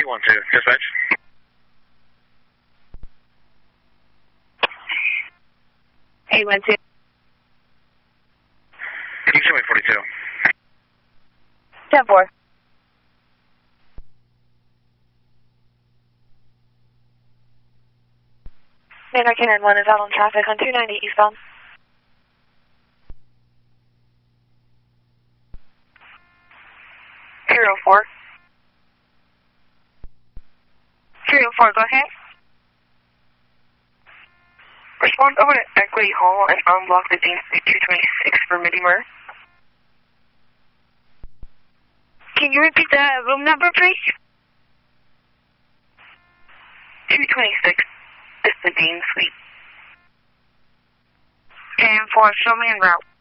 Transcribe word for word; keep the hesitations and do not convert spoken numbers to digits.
eight one two, dispatch. eight one two. Can you show me forty-two? ten four. Manor Cannon one is out on traffic on two ninety eastbound. three oh four. three oh four, go ahead. Respond over to Equity Hall and unblock the Dean Street two twenty-six for Middymer. Can you repeat the room number, please? two twenty-six. It's the Dean Suite. ten four, show me en route.